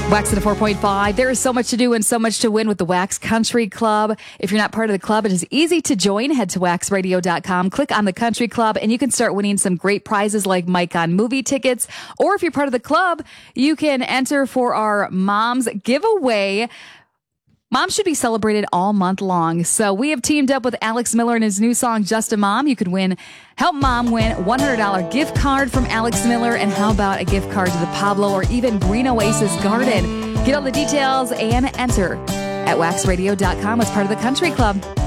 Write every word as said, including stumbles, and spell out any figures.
Wax at a four point five. There is so much to do and so much to win with the Wax Country Club. If you're not part of the club, it is easy to join. Head to wax radio dot com, click on the Country Club, and you can start winning some great prizes like Mike on movie tickets. Or if you're part of the club, you can enter for our Mom's giveaway. Mom should be celebrated all month long. So we have teamed up with Alex Miller and his new song, Just a Mom. You could win, help Mom win one hundred dollars gift card from Alex Miller. And how about a gift card to the Pablo or even Green Oasis Garden? Get all the details and enter at wax radio dot com as part of the Country Club.